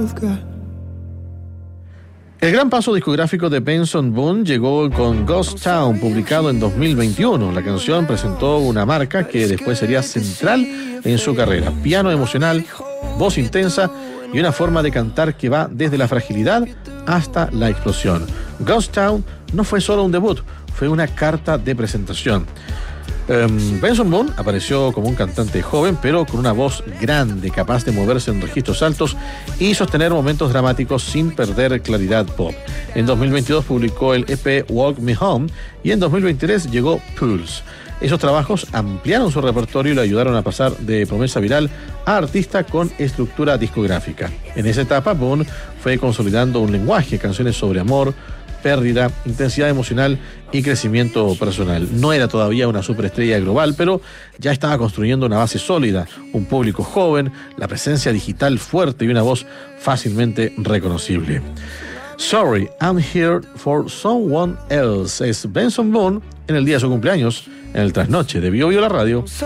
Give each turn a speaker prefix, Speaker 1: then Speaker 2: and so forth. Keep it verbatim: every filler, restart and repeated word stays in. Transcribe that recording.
Speaker 1: El gran paso discográfico de Benson Boone llegó con Ghost Town, publicado en dos mil veintiuno. La canción presentó una marca que después sería central en su carrera. Piano emocional, voz intensa y una forma de cantar que va desde la fragilidad hasta la explosión. Ghost Town no fue solo un debut, fue una carta de presentación. Um, Benson Boone apareció como un cantante joven, pero con una voz grande, capaz de moverse en registros altos y sostener momentos dramáticos sin perder claridad pop. En dos mil veintidós publicó el E P Walk Me Home y en dos mil veintitrés llegó Pulse. Esos trabajos ampliaron su repertorio y lo ayudaron a pasar de promesa viral a artista con estructura discográfica. En esa etapa, Boone fue consolidando un lenguaje, canciones sobre amor, pérdida, intensidad emocional y crecimiento personal. No era todavía una superestrella global, pero ya estaba construyendo una base sólida, un público joven, la presencia digital fuerte y una voz fácilmente reconocible. Sorry, I'm Here for Someone Else es Benson Boone en el día de su cumpleaños, en el trasnoche de Bio Bio la Radio.